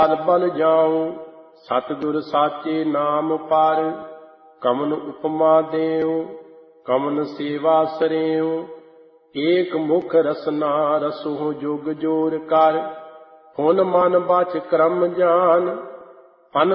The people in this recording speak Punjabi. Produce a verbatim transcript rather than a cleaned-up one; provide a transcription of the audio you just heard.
ਬਲ ਜਾਉ ਸਤਿਗੁਰ ਸਾਚੇ ਨਾਮ ਪਰ, ਕਮਨ ਉਪਮਾ ਦੇਉ ਕਮਨ ਸੇਵਾ ਸਰਿਉ। ਏਕ ਮੁਖ ਰਸਨਾ ਰਸੋ ਜੁਗ ਜੋਰ ਕਰ, ਹੁਨ ਮਨ ਬਚ ਕਰਮ ਜਾਨ,